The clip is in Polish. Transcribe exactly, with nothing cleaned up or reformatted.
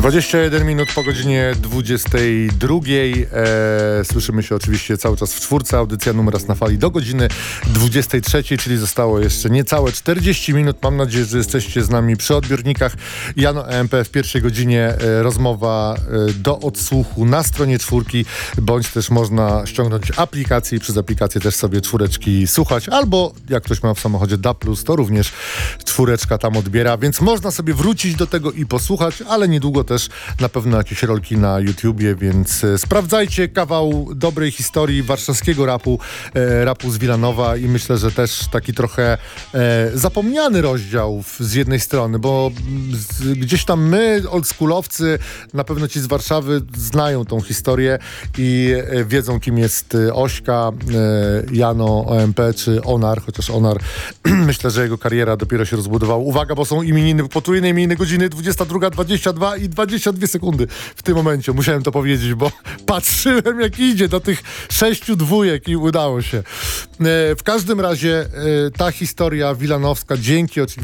dwadzieścia jeden minut po godzinie dwudziestej drugiej. E, słyszymy się oczywiście cały czas w czwórce. Audycja Numer Raz na Fali do godziny dwudziestej trzeciej, czyli zostało jeszcze niecałe czterdzieści minut. Mam nadzieję, że jesteście z nami przy odbiornikach. Jano E M P w pierwszej godzinie e, rozmowa e, do odsłuchu na stronie czwórki, bądź też można ściągnąć aplikację i przez aplikację też sobie czwóreczki słuchać, albo jak ktoś ma w samochodzie D A plus, to również czwóreczka tam odbiera, więc można sobie wrócić do tego i posłuchać, ale niedługo też na pewno jakieś rolki na YouTubie, więc e, sprawdzajcie kawał dobrej historii warszawskiego rapu, e, rapu z Wilanowa, i myślę, że też taki trochę e, zapomniany rozdział w, z jednej strony, bo z, gdzieś tam my, oldschoolowcy, na pewno ci z Warszawy znają tą historię i e, wiedzą, kim jest e, Ośka, e, Jano O M P czy Onar, chociaż Onar myślę, że jego kariera dopiero się rozbudowała. Uwaga, bo są imieniny, potrójne imieniny godziny dwudziesta druga dwadzieścia dwa i dwadzieścia dwie sekundy w tym momencie. Musiałem to powiedzieć, bo patrzyłem, jak idzie do tych sześciu dwójek i udało się. E, w każdym razie e, ta historia wilanowska, dzięki oczywiście